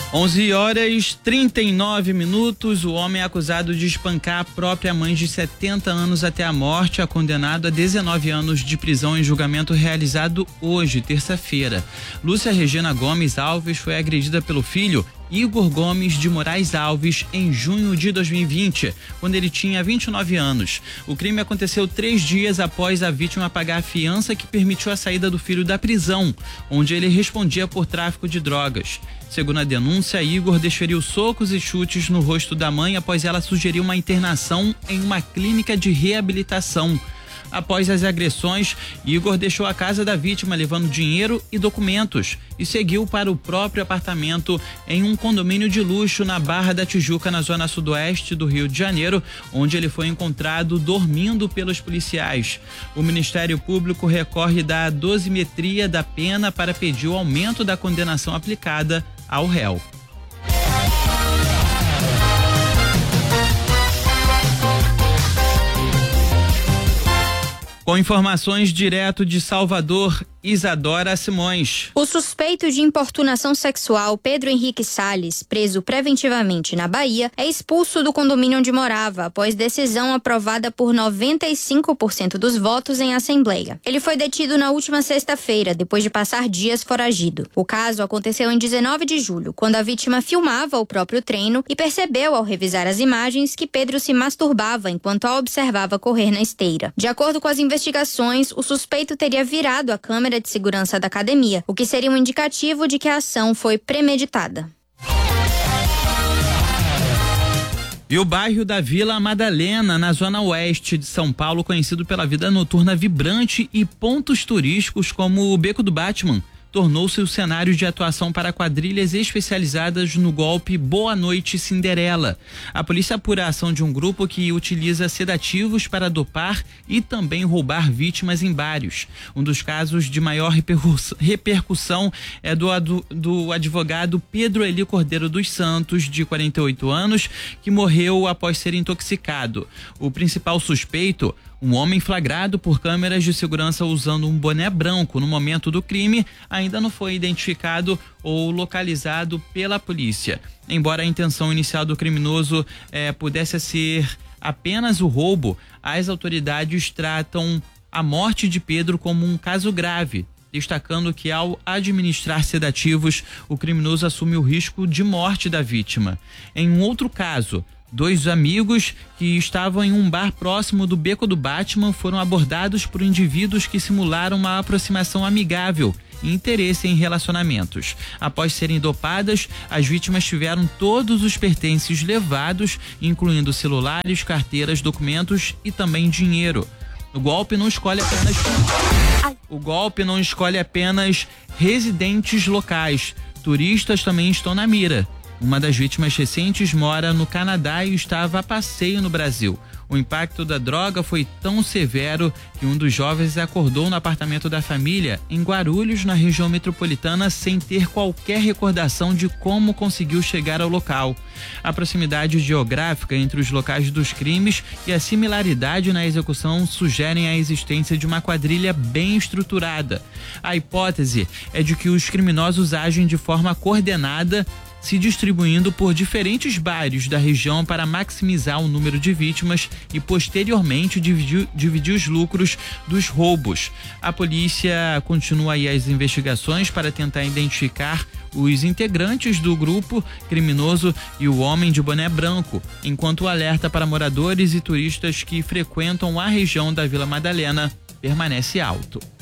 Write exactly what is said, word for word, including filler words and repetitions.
onze horas e trinta e nove minutos, o homem é acusado de espancar a própria mãe de setenta anos até a morte, é condenado a dezenove anos de prisão em julgamento realizado hoje, terça-feira. Lúcia Regina Gomes Alves foi agredida pelo filho Igor Gomes de Moraes Alves em junho de dois mil e vinte, quando ele tinha vinte e nove anos. O crime aconteceu três dias após a vítima pagar a fiança que permitiu a saída do filho da prisão, onde ele respondia por tráfico de drogas. Segundo a denúncia, Igor desferiu socos e chutes no rosto da mãe após ela sugerir uma internação em uma clínica de reabilitação. Após as agressões, Igor deixou a casa da vítima levando dinheiro e documentos e seguiu para o próprio apartamento em um condomínio de luxo na Barra da Tijuca, na zona sudoeste do Rio de Janeiro, onde ele foi encontrado dormindo pelos policiais. O Ministério Público recorre da dosimetria da pena para pedir o aumento da condenação aplicada ao réu. Com informações direto de Salvador, Isadora Simões. O suspeito de importunação sexual Pedro Henrique Salles, preso preventivamente na Bahia, é expulso do condomínio onde morava após decisão aprovada por noventa e cinco por cento dos votos em assembleia. Ele foi detido na última sexta-feira, depois de passar dias foragido. O caso aconteceu em dezenove de julho, quando a vítima filmava o próprio treino e percebeu ao revisar as imagens que Pedro se masturbava enquanto a observava correr na esteira. De acordo com as investigações, o suspeito teria virado a câmera de segurança da academia, o que seria um indicativo de que a ação foi premeditada. E o bairro da Vila Madalena, na zona oeste de São Paulo, conhecido pela vida noturna vibrante e pontos turísticos como o Beco do Batman, tornou-se o cenário de atuação para quadrilhas especializadas no golpe Boa Noite Cinderela. A polícia apura a ação de um grupo que utiliza sedativos para dopar e também roubar vítimas em bares. Um dos casos de maior repercussão é do, do advogado Pedro Eli Cordeiro dos Santos, de quarenta e oito anos, que morreu após ser intoxicado. O principal suspeito, um homem flagrado por câmeras de segurança usando um boné branco no momento do crime, ainda não foi identificado ou localizado pela polícia. Embora a intenção inicial do criminoso eh, pudesse ser apenas o roubo, as autoridades tratam a morte de Pedro como um caso grave, destacando que ao administrar sedativos, o criminoso assume o risco de morte da vítima. Em um outro caso, dois amigos que estavam em um bar próximo do Beco do Batman foram abordados por indivíduos que simularam uma aproximação amigável e interesse em relacionamentos. Após serem dopadas, as vítimas tiveram todos os pertences levados, incluindo celulares, carteiras, documentos e também dinheiro. O golpe não escolhe apenas o golpe não escolhe apenas residentes locais. Turistas também estão na mira. Uma das vítimas recentes mora no Canadá e estava a passeio no Brasil. O impacto da droga foi tão severo que um dos jovens acordou no apartamento da família em Guarulhos, na região metropolitana, sem ter qualquer recordação de como conseguiu chegar ao local. A proximidade geográfica entre os locais dos crimes e a similaridade na execução sugerem a existência de uma quadrilha bem estruturada. A hipótese é de que os criminosos agem de forma coordenada, se distribuindo por diferentes bairros da região para maximizar o número de vítimas e posteriormente dividir, dividir os lucros dos roubos. A polícia continua aí as investigações para tentar identificar os integrantes do grupo criminoso e o homem de boné branco, enquanto o alerta para moradores e turistas que frequentam a região da Vila Madalena permanece alto.